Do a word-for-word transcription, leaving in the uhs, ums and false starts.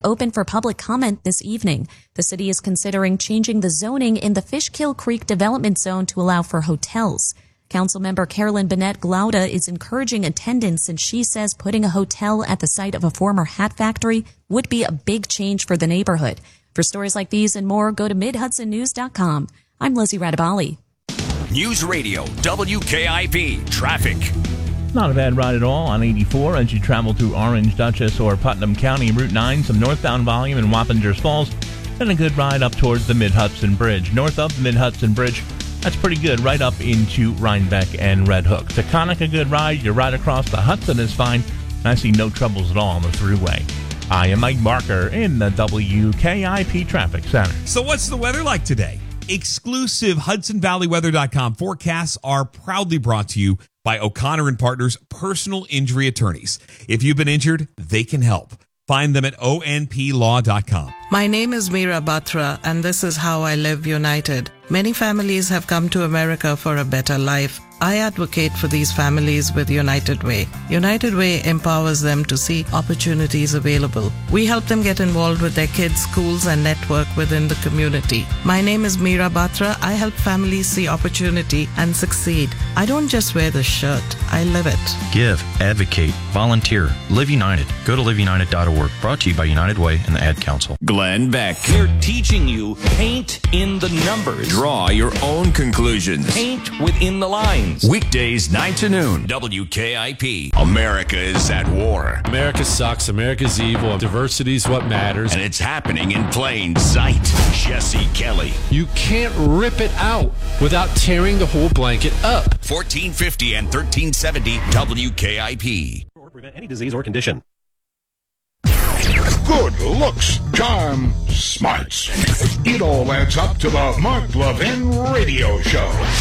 open for public comment this evening. The city is considering changing the zoning in the Fishkill Creek Development Zone to allow for hotels. Councilmember Carolyn Bennett Glauda is encouraging attendance, and she says putting a hotel at the site of a former hat factory would be a big change for the neighborhood. For stories like these and more, go to mid hudson news dot com. I'm Lizzie Radabali. News Radio W K I P Traffic. Not a bad ride at all on eighty-four as you travel through Orange, Dutchess, or Putnam County. Route nine, some northbound volume in Wappingers Falls, and a good ride up towards the Mid-Hudson Bridge. North of the Mid-Hudson Bridge, that's pretty good, right up into Rhinebeck and Red Hook. Taconic, a good ride. You're right across the Hudson is fine. I see no troubles at all on the thruway. I am Mike Barker in the W K I P Traffic Center. So what's the weather like today? Exclusive Hudson Valley Weather dot com forecasts are proudly brought to you by O'Connor and Partners Personal Injury Attorneys. If you've been injured, they can help. Find them at O N P law dot com. My name is Meera Batra, and this is how I live united. Many families have come to America for a better life. I advocate for these families with United Way. United Way empowers them to see opportunities available. We help them get involved with their kids, schools, and network within the community. My name is Meera Batra. I help families see opportunity and succeed. I don't just wear the shirt, I live it. Give, advocate, volunteer, Live United. Go to live united dot org. Brought to you by United Way and the Ad Council. Glenn Beck. They're teaching you paint in the numbers. Draw your own conclusions. Paint within the lines. Weekdays nine to noon. W K I P. America is at war. America sucks. America's evil. Diversity's what matters. And it's happening in plain sight. Jesse Kelly. You can't rip it out without tearing the whole blanket up. fourteen fifty and thirteen seventy W K I P. Or prevent any disease or condition. Good looks, charm, smarts. It all adds up to the Mark Levin Radio Show.